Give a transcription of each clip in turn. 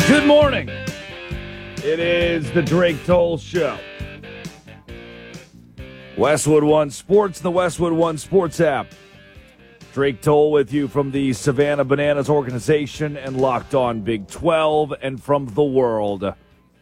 Good morning. It is the Drake Toll Show. Westwood One Sports, the Westwood One Sports app. Drake Toll with you from the Savannah Bananas organization and Locked On Big 12 and from the world.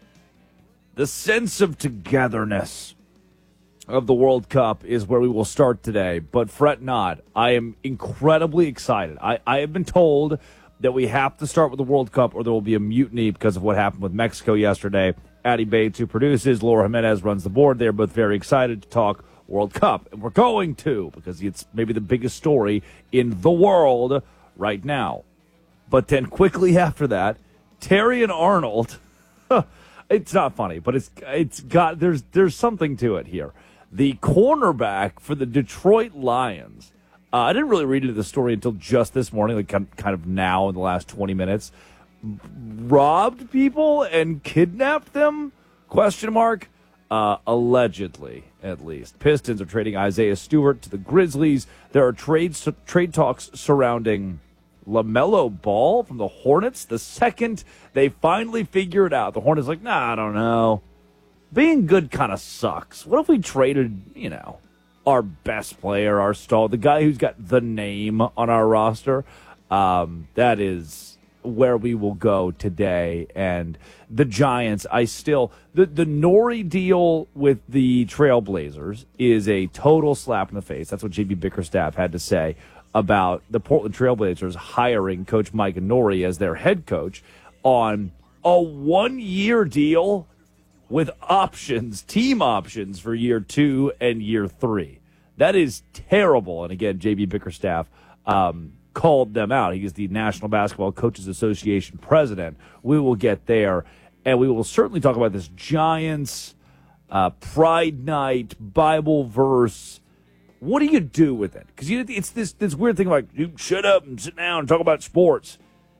The sense of togetherness of the World Cup is where we will start today, but fret not. I am incredibly excited. I have been told that we have to start with the World Cup or there will be a mutiny because of what happened with Mexico yesterday. Addie Bates, who produces, Laura Jimenez runs the board. They're both very excited to talk World Cup. And we're going to because it's maybe the biggest story in the world right now. But then quickly after that, Terry and Arnold, it's not funny, but it's got there's something to it here. The cornerback for the Detroit Lions, I didn't really read into the story until just this morning, like kind of now in the last 20 minutes. Robbed people and kidnapped them? Question mark. Allegedly, at least. Pistons are trading Isaiah Stewart to the Grizzlies. There are trade talks surrounding LaMelo Ball from the Hornets. The second they finally figure it out, the Hornets like, nah, I don't know. Being good kind of sucks. What if we traded, our best player, our star, the guy who's got the name on our roster? That is where we will go today. And the Giants, the Nori deal with the Trailblazers is a total slap in the face. That's what J.B. Bickerstaff had to say about the Portland Trailblazers hiring Coach Mike Nori as their head coach on a one-year deal with options, team options for year 2 and year 3. That is terrible. And again, J.B. Bickerstaff called them out. He is the National Basketball Coaches Association president. We will get there, and we will certainly talk about this Giants Pride Night Bible verse. What do you do with it? Because it's this weird thing like, you shut up and sit down and talk about sports.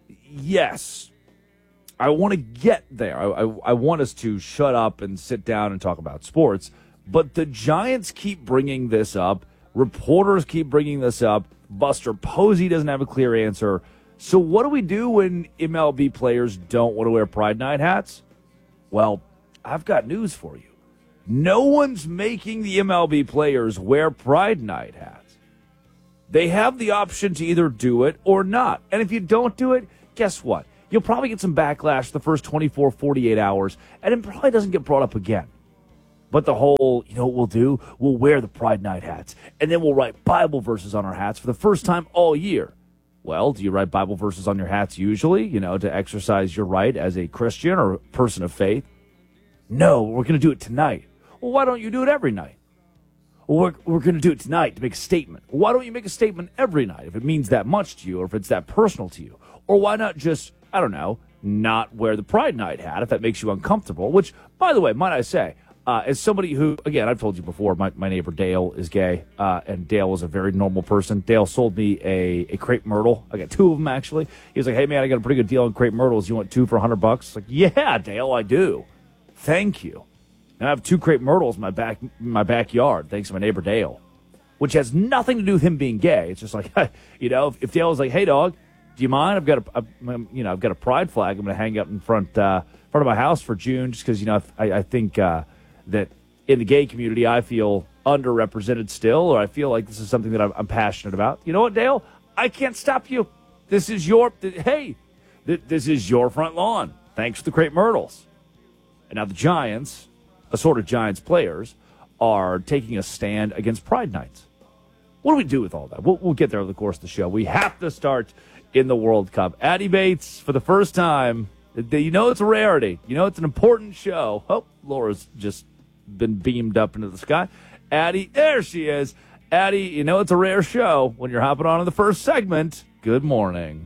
Yes, I want to get there. I want us to shut up and sit down and talk about sports. But the Giants keep bringing this up. Reporters keep bringing this up. Buster Posey doesn't have a clear answer. So what do we do when MLB players don't want to wear Pride Night hats? Well, I've got news for you. No one's making the MLB players wear Pride Night hats. They have the option to either do it or not. And if you don't do it, guess what? You'll probably get some backlash the first 24, 48 hours, and it probably doesn't get brought up again. But the whole, you know what we'll do? We'll wear the Pride Night hats, and then we'll write Bible verses on our hats for the first time all year. Well, do you write Bible verses on your hats usually, to exercise your right as a Christian or a person of faith? No, we're going to do it tonight. Well, why don't you do it every night? Well, we're going to do it tonight to make a statement. Well, why don't you make a statement every night if it means that much to you or if it's that personal to you? Or why not just, not wear the Pride Night hat if that makes you uncomfortable? Which, by the way, might I say, as somebody who, again, I've told you before, my neighbor Dale is gay, and Dale was a very normal person. Dale sold me a crepe myrtle. I got 2 of them, actually. He was like, hey, man, I got a pretty good deal on crepe myrtles. You want 2 for $100? Like, yeah, Dale, I do. Thank you. And I have 2 crepe myrtles in my backyard, thanks to my neighbor Dale, which has nothing to do with him being gay. It's just like, if Dale was like, hey, dog, do you mind? I've got a pride flag I'm going to hang up in front of my house for June, just because I think that in the gay community I feel underrepresented still, or I feel like this is something that I'm passionate about. You know what, Dale? I can't stop you. This is this is your front lawn. Thanks for the crepe myrtles. And now the Giants, assorted Giants players, are taking a stand against Pride Nights. What do we do with all that? We'll get there over the course of the show. We have to start in the World Cup. Addie Bates, for the first time, it's a rarity. It's an important show. Oh, Laura's just been beamed up into the sky. Addie, there she is. Addie, it's a rare show when you're hopping on in the first segment. Good morning.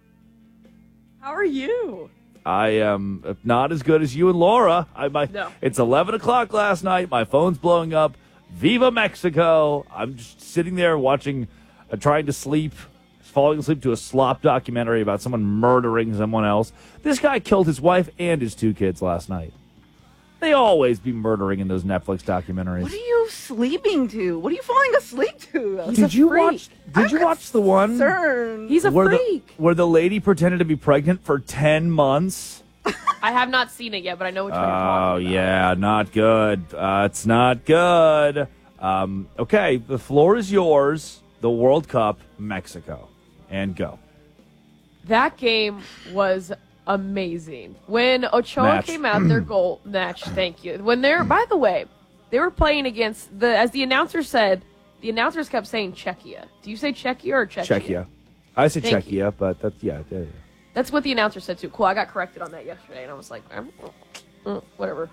How are you? I am not as good as you and Laura. No. It's 11 o'clock last night. My phone's blowing up. Viva Mexico. I'm just sitting there watching, trying to sleep, falling asleep to a slop documentary about someone murdering someone else. This guy killed his wife and his 2 kids last night. They always be murdering in those Netflix documentaries. What are you sleeping to? What are you falling asleep to? Did you watch the one? He's a freak. Where the lady pretended to be pregnant for 10 months? I have not seen it yet, but I know which one you're talking about. Yeah, not good. It's not good. Okay, the floor is yours. The World Cup, Mexico. And go. That game was amazing. When Ochoa came out, their goal match, thank you. When by the way, they were playing against, as the announcer said, the announcers kept saying Czechia. Do you say Czechia or Czechia? Czechia. I say Thank Czechia, but that's, yeah. That's what the announcer said, too. Cool, I got corrected on that yesterday, and I was like, whatever.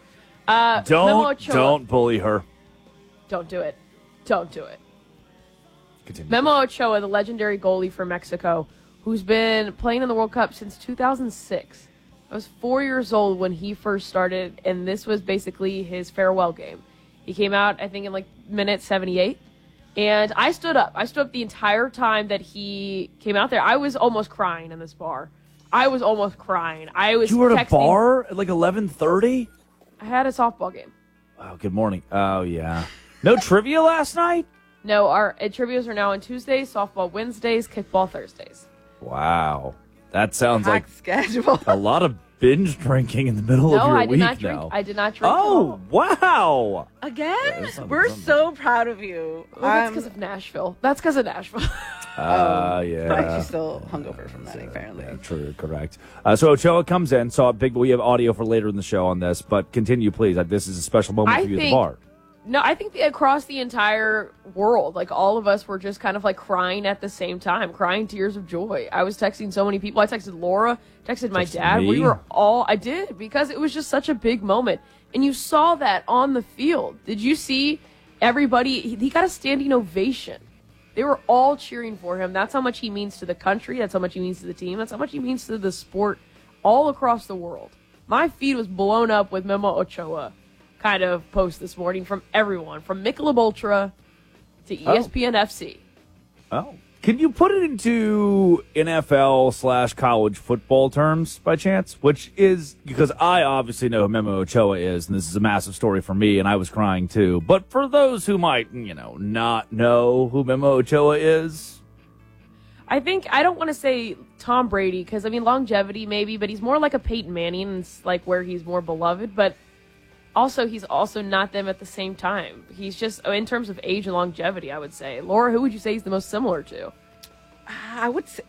Don't bully her. Don't do it. Don't do it. Continue. Memo Ochoa, the legendary goalie for Mexico, who's been playing in the World Cup since 2006. I was 4 years old when he first started, and this was basically his farewell game. He came out, I think, in minute 78, and I stood up. I stood up the entire time that he came out there. I was almost crying in this bar. I was almost crying. You were at a bar at 11:30? I had a softball game. Oh, good morning. Oh, yeah. No trivia last night? No, our trivias are now on Tuesdays, softball Wednesdays, kickball Thursdays. Wow. That sounds Packed like schedule. a lot of binge drinking in the middle of your I did week not drink. now. I did not drink. Oh, wow. Again? Yeah, We're so proud of you. Well, that's because of Nashville. That's because of Nashville. Yeah. But she's still hungover from that, apparently. Yeah, true, correct. So Ochoa comes in, we have audio for later in the show on this, but continue, please. This is a special moment for you at the bar. No, I think across the entire world, all of us were just kind of crying at the same time, crying tears of joy. I was texting so many people. I texted Laura, texted my dad. Me? We were I did, because it was just such a big moment. And you saw that on the field. Did you see everybody? He got a standing ovation. They were all cheering for him. That's how much he means to the country. That's how much he means to the team. That's how much he means to the sport all across the world. My feed was blown up with Memo Ochoa kind of post this morning from everyone, from Michelob Ultra to ESPN FC. Oh. Can you put it into NFL/college football terms by chance? Which is, because I obviously know who Memo Ochoa is, and this is a massive story for me, and I was crying too. But for those who might, not know who Memo Ochoa is, I think, I don't want to say Tom Brady, because, longevity maybe, but he's more like a Peyton Manning, and it's where he's more beloved, but also, he's also not them at the same time. He's just, in terms of age and longevity, I would say. Laura, who would you say he's the most similar to? I would say,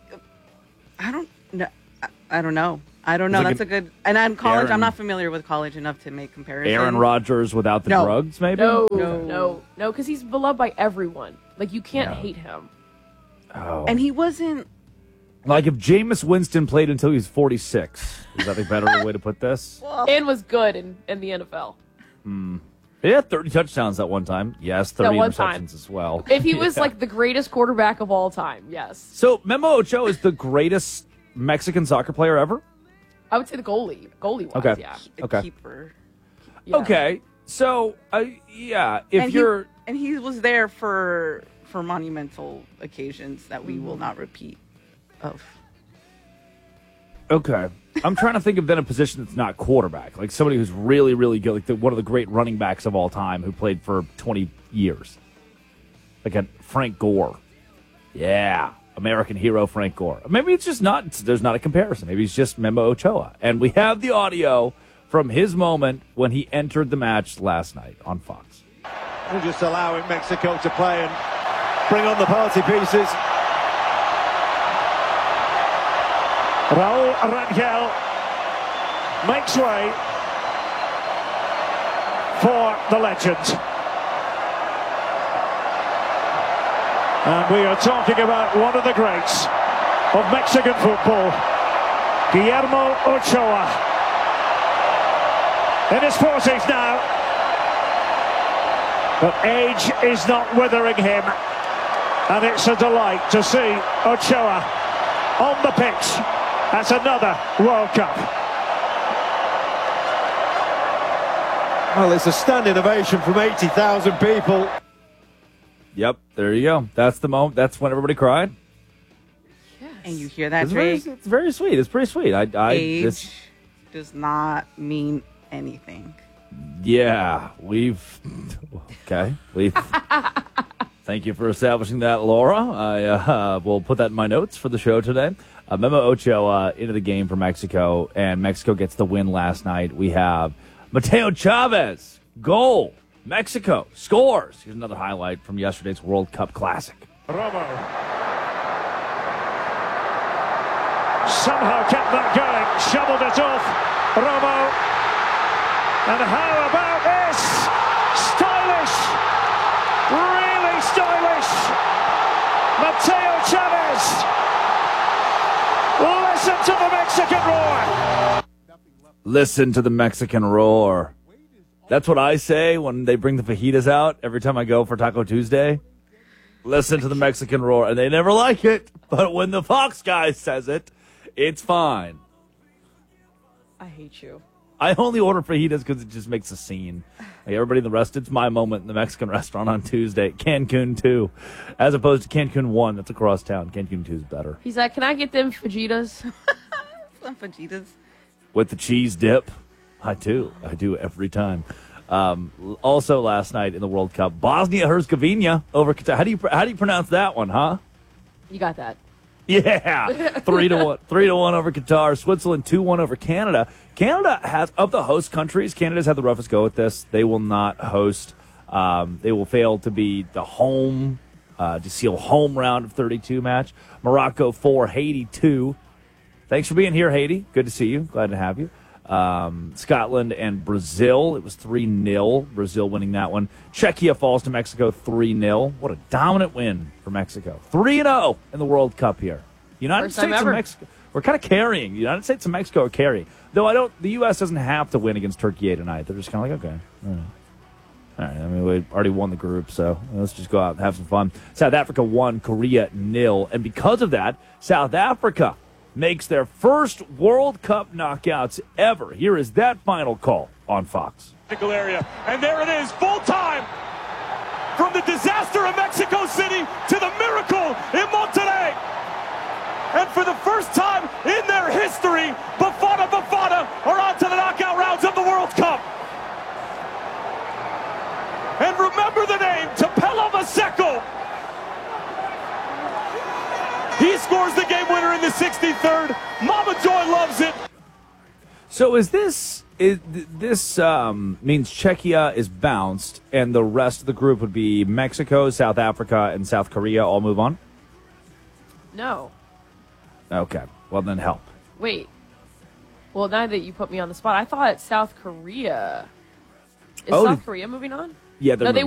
I don't know. I don't know. That's a good, and I'm college. I'm not familiar with college enough to make comparisons. Aaron Rodgers without the drugs, maybe? No, because he's beloved by everyone. You can't hate him. Oh. And he wasn't. If Jameis Winston played until he was 46, is that a better way to put this? And was good in the NFL. Yeah, 30 touchdowns that one time. Yes, 30 interceptions as well. If he was the greatest quarterback of all time, yes. So Memo Ochoa is the greatest Mexican soccer player ever? I would say the goalie. Goalie-wise, okay. yeah. A keeper. Yeah. Okay, so, And he was there for monumental occasions that we will not repeat of. Okay. I'm trying to think of then a position that's not quarterback, somebody who's really, really good, one of the great running backs of all time who played for 20 years. A Frank Gore. Yeah, American hero Frank Gore. Maybe it's just there's not a comparison. Maybe he's just Memo Ochoa. And we have the audio from his moment when he entered the match last night on Fox. We're just allowing Mexico to play and bring on the party pieces. Raul Rangel makes way for the legend. And we are talking about one of the greats of Mexican football, Guillermo Ochoa. In his 40s now, but age is not withering him. And it's a delight to see Ochoa on the pitch. That's another World Cup. Well, it's a standing ovation from 80,000 people. Yep, there you go. That's the moment. That's when everybody cried. Yes. And you hear that, It's Drake? very sweet. It's pretty sweet. Age does not mean anything. Yeah, okay. Thank you for establishing that, Laura. I will put that in my notes for the show today. Memo Ochoa into the game for Mexico, and Mexico gets the win last night. We have Mateo Chavez, goal. Mexico scores. Here's another highlight from yesterday's World Cup Classic. Romo somehow kept that going, shoveled it off. Romo, and how about this? Stylish, really stylish. Mateo Chavez. Listen to the Mexican roar. Listen to the Mexican roar. That's what I say when they bring the fajitas out every time I go for Taco Tuesday. Listen to the Mexican roar. And they never like it. But when the Fox guy says it, it's fine. I hate you. I only order fajitas because it just makes a scene. Like everybody in the rest, it's my moment in the Mexican restaurant on Tuesday. Cancun 2, as opposed to Cancun 1. That's across town. Cancun 2 is better. He's like, can I get them fajitas? Some fajitas. With the cheese dip. I do every time. Also last night in the World Cup, Bosnia-Herzegovina over Qatar. How do you pronounce that one, huh? You got that. Yeah, 3-1, 3-1 over Qatar. Switzerland 2-1 over Canada. Canada has, of the host countries, Canada's had the roughest go at this. They will not host. They will fail to be the home, to seal home round of 32 match. Morocco 4, Haiti 2. Thanks for being here, Haiti. Good to see you. Glad to have you. Scotland and Brazil. It was 3-0. Brazil winning that one. Czechia falls to Mexico 3-0. What a dominant win for Mexico. 3-0 in the World Cup here. United First time States and ever. Mexico. We're kind of carrying. United States and Mexico are carrying. Though the U.S. doesn't have to win against Turkey tonight. They're just kind of like, okay. All right. I mean, we already won the group, so let's just go out and have some fun. South Africa 1, Korea 0. And because of that, South Africa makes their first World Cup knockouts ever. Here is that final call on Fox. Area. And there it is, full time. From the disaster of Mexico City to the miracle in Monterrey. And for the first time in their history, Bafana are on to the knockout rounds of the World Cup. And remember the name, Tapelo Maseko. He scores the game winner in the 63rd. Mama Joy loves it. So this means Czechia is bounced, and the rest of the group would be Mexico, South Africa, and South Korea all move on? No. Okay. Well, then help. Wait. Well, now that you put me on the spot, I thought South Korea. Is South Korea moving on? Yeah, they're no, they moving